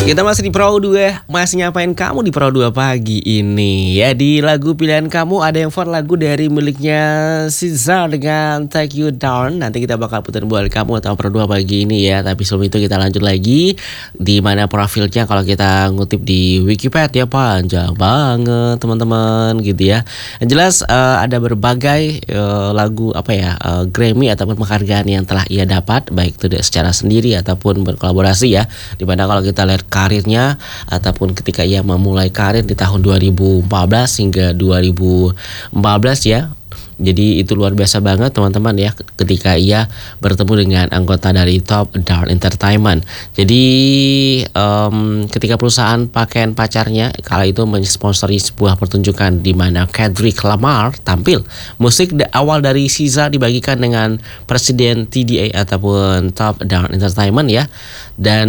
Kita masih di Pro 2. Masih ngapain kamu di Pro 2 pagi ini? Ya, di lagu pilihan kamu ada yang vote lagu dari miliknya Caesar dengan Take You Down. Nanti kita bakal putar buat kamu atau Pro 2 pagi ini ya. Tapi sebelum itu kita lanjut lagi. Di mana profilnya kalau kita ngutip di Wikipedia panjang banget teman-teman gitu ya. Yang jelas ada berbagai lagu Grammy ataupun penghargaan yang telah ia dapat, baik itu secara sendiri ataupun berkolaborasi ya. Dimana kalau kita lihat karirnya ataupun ketika ia memulai karir di tahun 2014 hingga 2014 ya. Jadi itu luar biasa banget teman-teman ya, ketika ia bertemu dengan anggota dari Top Dart Entertainment. Jadi ketika perusahaan pakaian pacarnya kala itu mensponsori sebuah pertunjukan di mana Kendrick Lamar tampil, musik awal dari SZA dibagikan dengan presiden TDA ataupun Top Dart Entertainment ya. Dan